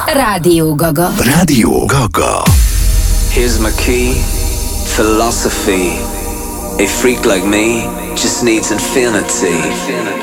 Rádió Gaga. Rádió Gaga. Here's my key, philosophy. A freak like me just needs infinity.